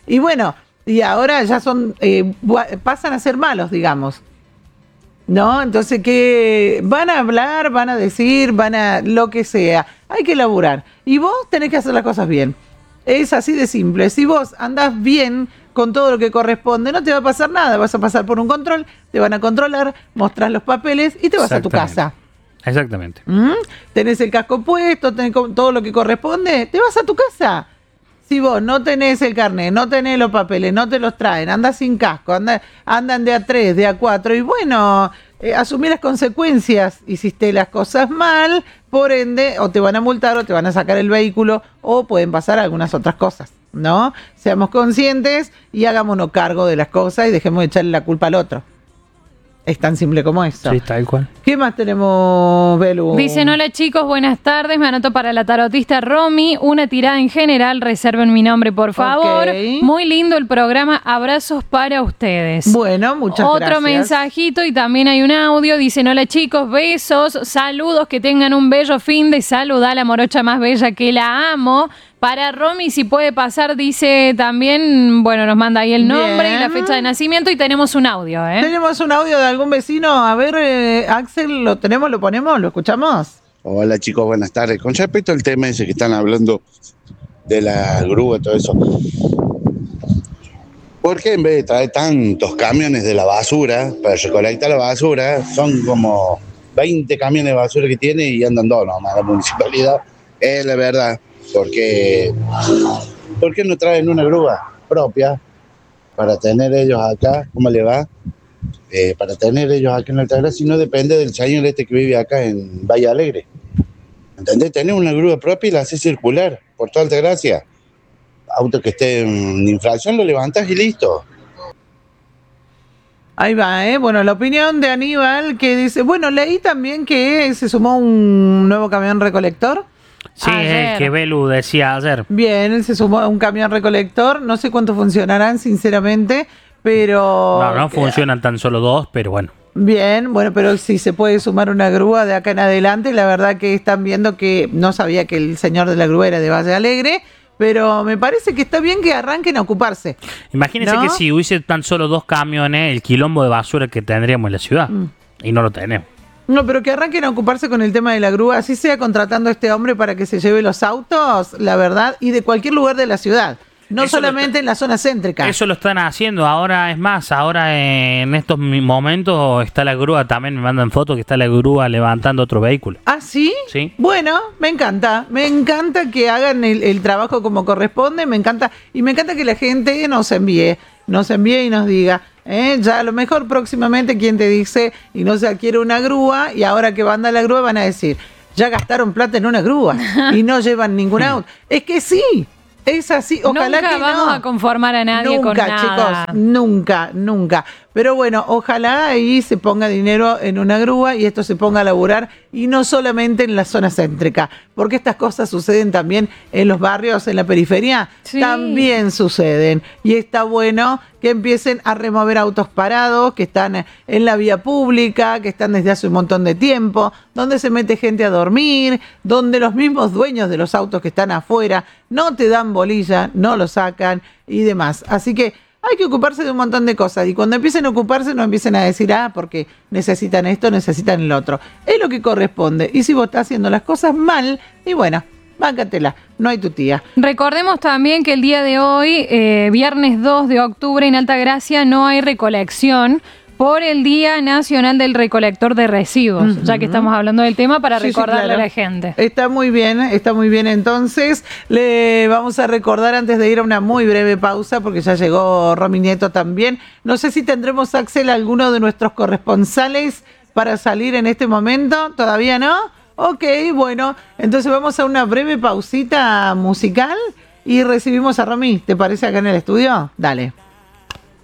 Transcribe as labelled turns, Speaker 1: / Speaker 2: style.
Speaker 1: Y bueno, y ahora ya pasan a ser malos, digamos. ¿No? Entonces, ¿qué? Van a hablar, van a decir, lo que sea. Hay que laburar. Y vos tenés que hacer las cosas bien. Es así de simple. Si vos andás bien con todo lo que corresponde, no te va a pasar nada. Vas a pasar por un control, te van a controlar, mostrás los papeles y te vas a tu casa.
Speaker 2: Exactamente.
Speaker 1: Tenés el casco puesto, tenés todo lo que corresponde, te vas a tu casa. Si vos no tenés el carnet, no tenés los papeles, no te los traen, andás sin casco, andan de A3, de A4, y bueno, asumí las consecuencias. Hiciste las cosas mal, por ende, o te van a multar, o te van a sacar el vehículo, o pueden pasar algunas otras cosas, ¿no? Seamos conscientes y hagámonos cargo de las cosas y dejemos de echarle la culpa al otro. Es tan simple como eso.
Speaker 2: Sí, tal cual.
Speaker 1: ¿Qué más tenemos, Belu?
Speaker 3: Dicen, hola chicos, buenas tardes. Me anoto para la tarotista Romy. Una tirada en general. Reserven mi nombre, por favor.
Speaker 1: Okay.
Speaker 3: Muy lindo el programa. Abrazos para ustedes.
Speaker 1: Bueno, muchas gracias.
Speaker 3: Otro mensajito y también hay un audio. Dicen, hola chicos, besos, saludos, que tengan un bello fin de salud a la morocha más bella que la amo. Para Romy, si puede pasar, dice también, bueno, nos manda ahí el nombre y la fecha de nacimiento y tenemos un audio, ¿eh?
Speaker 1: Tenemos un audio de algún vecino. A ver, Axel, ¿lo tenemos, lo ponemos, lo escuchamos?
Speaker 4: Hola chicos, buenas tardes. Con respecto al tema ese que están hablando de la grúa y todo eso, ¿por qué en vez de traer tantos camiones de la basura para recolectar la basura, son como 20 camiones de basura que tiene y andan dos nomás la municipalidad? Es la verdad. ¿Por qué no traen una grúa propia para tener ellos acá? ¿Cómo le va? Para tener ellos acá en Altagracia, y no depende del señor este que vive acá en Valle Alegre. ¿Entendés? Tener una grúa propia y la haces circular por toda Altagracia. Auto que esté en infracción lo levantás y listo.
Speaker 1: Ahí va, ¿eh? Bueno, la opinión de Aníbal, que dice, bueno, leí también que se sumó un nuevo camión recolector.
Speaker 2: Sí,
Speaker 3: Ayer.
Speaker 2: el que Belu decía ayer.
Speaker 1: Bien, él se sumó a un camión recolector. No sé cuánto funcionarán, sinceramente, pero...
Speaker 2: No funcionan tan solo dos, pero bueno.
Speaker 1: Bien, bueno, pero si se puede sumar una grúa de acá en adelante, la verdad que están viendo que no sabía que el señor de la grúa era de Valle Alegre, pero me parece que está bien que arranquen a ocuparse.
Speaker 2: Imagínense, ¿no?, que si hubiese tan solo dos camiones, el quilombo de basura que tendríamos en la ciudad. Y no lo tenemos.
Speaker 1: No, pero que arranquen a ocuparse con el tema de la grúa, así sea contratando a este hombre para que se lleve los autos, la verdad, y de cualquier lugar de la ciudad. No eso solamente en la zona céntrica.
Speaker 2: Eso lo están haciendo. Ahora, es más, ahora en estos momentos está la grúa, también me mandan fotos que está la grúa levantando otro vehículo.
Speaker 1: ¿Ah, sí?
Speaker 2: Sí.
Speaker 1: Bueno, me encanta que hagan el trabajo como corresponde, me encanta, y me encanta que la gente nos envíe y nos diga, ya a lo mejor próximamente quien te dice y no se adquiere una grúa, y ahora que van a la grúa van a decir, ya gastaron plata en una grúa y no llevan ningún auto. Es que sí. Es así, ojalá
Speaker 3: nunca
Speaker 1: que
Speaker 3: vamos a conformar a nadie con nada.
Speaker 1: Nunca, chicos, nunca. Pero bueno, ojalá ahí se ponga dinero en una grúa y esto se ponga a laburar, y no solamente en la zona céntrica, porque estas cosas suceden también en los barrios, en la periferia, sí, también suceden. Y está bueno que empiecen a remover autos parados, que están en la vía pública, que están desde hace un montón de tiempo, donde se mete gente a dormir, donde los mismos dueños de los autos que están afuera no te dan bolilla, no lo sacan y demás. Así que hay que ocuparse de un montón de cosas, y cuando empiecen a ocuparse no empiecen a decir, porque necesitan esto, necesitan el otro. Es lo que corresponde, y si vos estás haciendo las cosas mal, y bueno, báncatela, no hay tu tía.
Speaker 3: Recordemos también que el día de hoy, viernes 2 de octubre, en Altagracia no hay recolección por el Día Nacional del Recolector de Residuos, ya que estamos hablando del tema, para recordarle a la gente.
Speaker 1: Está muy bien. Entonces, le vamos a recordar antes de ir a una muy breve pausa, porque ya llegó Romy Nieto también. No sé si tendremos, Axel, alguno de nuestros corresponsales para salir en este momento. ¿Todavía no? Ok, bueno, entonces vamos a una breve pausita musical y recibimos a Romy. ¿Te parece acá en el estudio? Dale.